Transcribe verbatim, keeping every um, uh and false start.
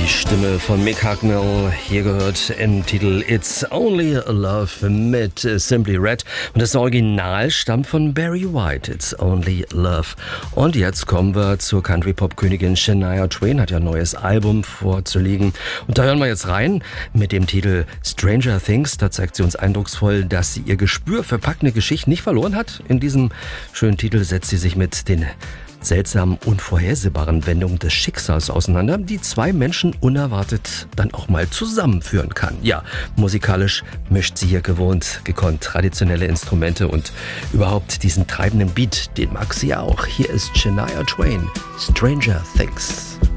Die Stimme von Mick Hucknall, hier gehört im Titel It's Only Love mit Simply Red. Und das Original stammt von Barry White, It's Only Love. Und jetzt kommen wir zur Country-Pop-Königin Shania Twain, hat ja ein neues Album vorzulegen. Und da hören wir jetzt rein mit dem Titel Stranger Things. Da zeigt sie uns eindrucksvoll, dass sie ihr Gespür für packende Geschichten nicht verloren hat. In diesem schönen Titel setzt sie sich mit den seltsamen, unvorhersehbaren Wendungen des Schicksals auseinander, die zwei Menschen unerwartet dann auch mal zusammenführen kann. Ja, musikalisch mischt sie hier gewohnt, gekonnt traditionelle Instrumente und überhaupt diesen treibenden Beat, den mag sie ja auch. Hier ist Shania Twain, Stranger Things.